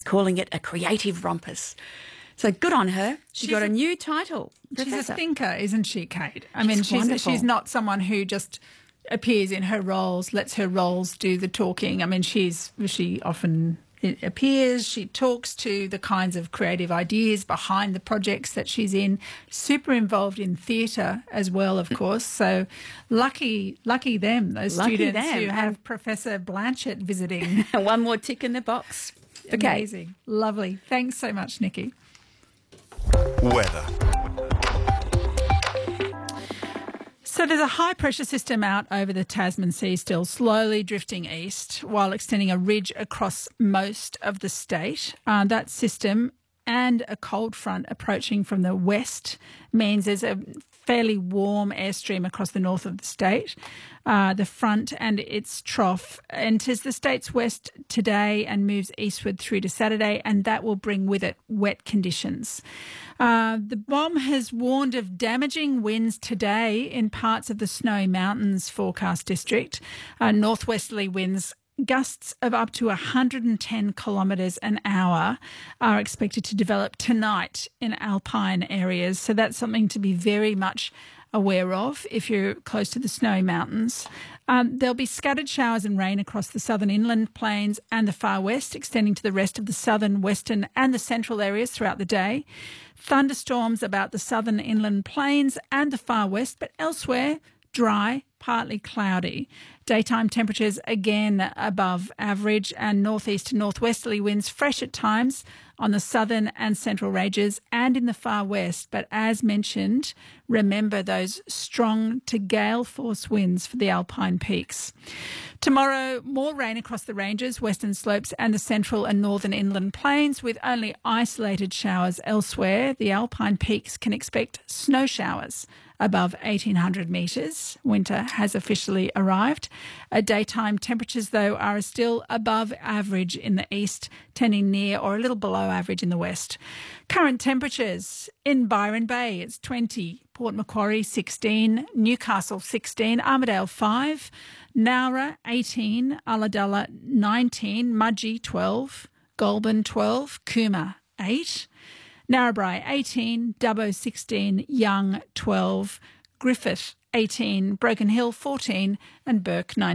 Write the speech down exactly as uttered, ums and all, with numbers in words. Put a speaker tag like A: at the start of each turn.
A: calling it a creative rumpus. So good on her. She
B: She's
A: got a,
B: a-
A: new title.
B: She's
A: Professor.
B: a thinker, isn't she, Kate? I
A: She's
B: mean, she's
A: wonderful.
B: she's not someone who just appears in her roles, lets her roles do the talking. I mean, she's she often appears, she talks to the kinds of creative ideas behind the projects that she's in. Super involved in theatre as well, of course. So lucky, lucky them, those
A: Lucky
B: students
A: them.
B: who have Professor Blanchett visiting.
A: One more tick in the box. Okay.
B: Amazing, lovely. Thanks so much, Nikki.
C: Weather.
B: So there's a high-pressure system out over the Tasman Sea still, slowly drifting east while extending a ridge across most of the state. Uh, that system and a cold front approaching from the west means there's a fairly warm airstream across the north of the state. Uh, the front and its trough enters the state's west today and moves eastward through to Saturday, and that will bring with it wet conditions. Uh, the B O M has warned of damaging winds today in parts of the Snowy Mountains forecast district. Uh, northwesterly winds, gusts of up to one hundred ten kilometres an hour are expected to develop tonight in alpine areas. So that's something to be very much aware of if you're close to the Snowy Mountains. Um, there'll be scattered showers and rain across the southern inland plains and the far west, extending to the rest of the southern, western and the central areas throughout the day. Thunderstorms about the southern inland plains and the far west, but elsewhere dry, partly cloudy. Daytime temperatures again above average, and northeast to northwesterly winds fresh at times on the southern and central ranges and in the far west. But as mentioned, remember those strong to gale force winds for the alpine peaks. Tomorrow, more rain across the ranges, western slopes and the central and northern inland plains, with only isolated showers elsewhere. The alpine peaks can expect snow showers above eighteen hundred metres. Winter has officially arrived. Uh, daytime temperatures, though, are still above average in the east, tending near or a little below average in the west. Current temperatures in Byron Bay, it's twenty, Port Macquarie sixteen, Newcastle sixteen, Armidale five, Nowra eighteen, Ulladulla nineteen, Mudgee twelve, Goulburn twelve, Cooma eight, Narrabri eighteen, Dubbo sixteen, Young twelve, Griffith eighteen, Broken Hill fourteen and Burke nineteen.